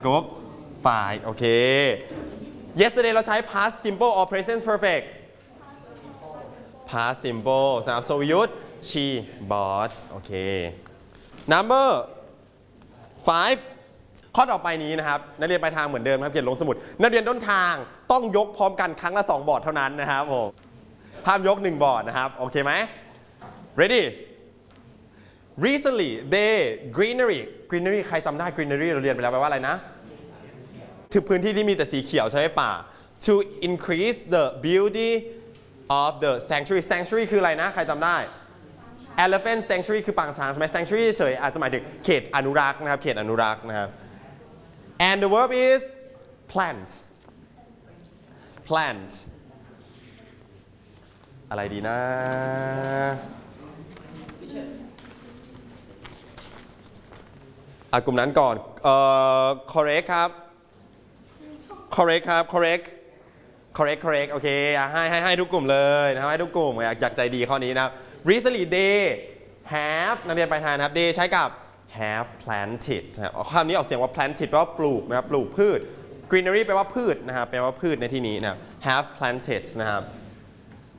group 5โอเค yesterday เราใช้ past simple or present perfect past simple สำหรับโซยุทธ she bought โอเค number 5 ข้อต่อไปนี้นะครับนักเรียนปลายทางเหมือนเดิมครับเขียนลงสมุดนักเรียนต้นทางต้องยกพร้อมกันครั้งละ2บอร์ดเท่านั้นนะครับผมห้ามยก1บอร์ดนะครับโอเคไหม ready recently they greenery ใครจำได้ greenery เราเรียนไปแล้วแปลว่าอะไรนะถึงพื้นที่ที่มีแต่สีเขียวใช่ไหมป่า to increase the beauty of the sanctuary คืออะไรนะใครจำได้ elephant sanctuary คือปางช้างใช่ไหม sanctuary เฉยอาจจะหมายถึงเขตอนุรักษ์นะครับเขตอนุรักษ์นะครับ and the verb is plant อะไรดีนะกลุ่มนั้นก่อน correct ครับ correct ครับ correct โอเคให้ทุกกลุ่มเลยนะครับให้ทุกกลุ่มอยากใจดีข้อนี้นะครับ recently they have นักเรียนไปทานนะครับ they ใช้กับ have planted นะครับคำนี้ออกเสียงว่า planted แปลว่าปลูกนะครับปลูกพืช greenery แปลว่าพืชนะครับแปลว่าพืชในที่นี้นะครับ have planted นะครับ